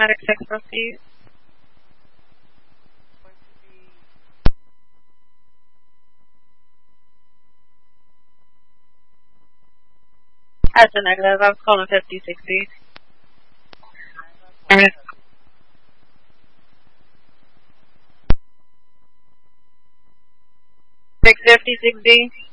Atlantic 6, proceed. That's a negative. I was calling 5060. Alright. 650, 6D.